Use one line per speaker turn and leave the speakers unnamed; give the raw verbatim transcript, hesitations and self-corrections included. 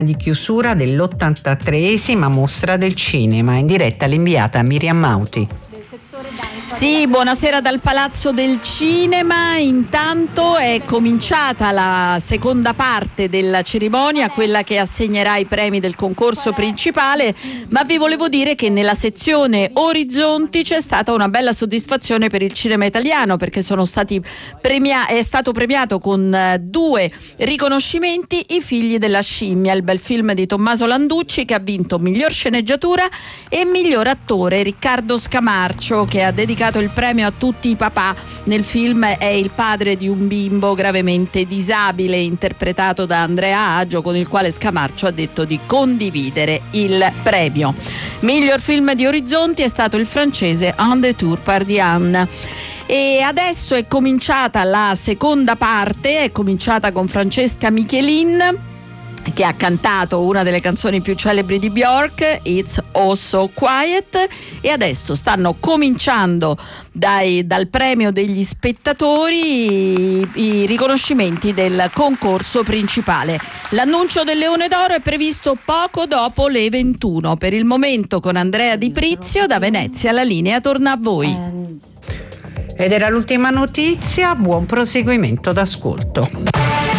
di chiusura dell'ottantatreesima mostra del cinema, in diretta l'inviata Miriam Mauti.
Sì, buonasera dal Palazzo del Cinema. Intanto è cominciata la seconda parte della cerimonia, quella che assegnerà i premi del concorso principale, ma vi volevo dire che nella sezione Orizzonti c'è stata una bella soddisfazione per il cinema italiano, perché sono stati premia- è stato premiato con eh, due riconoscimenti I figli della scimmia, il bel film di Tommaso Landucci, che ha vinto miglior sceneggiatura e miglior attore. Riccardo Scamarcio, che ha dedicato il premio a tutti i papà. Nel film è il padre di un bimbo gravemente disabile, interpretato da Andrea Aggio, con il quale Scamarcio ha detto di condividere il premio. Miglior film di Orizzonti è stato il francese Un détour par Diane. E adesso è cominciata la seconda parte, è cominciata con Francesca Michelin, che ha cantato una delle canzoni più celebri di Björk, It's Oh So Quiet, e adesso stanno cominciando dai, dal premio degli spettatori i, i riconoscimenti del concorso principale. L'annuncio del Leone d'Oro è previsto poco dopo le ventuno. Per il momento, con Andrea Di Prizio da Venezia, la linea torna a voi.
Ed era l'ultima notizia, buon proseguimento d'ascolto.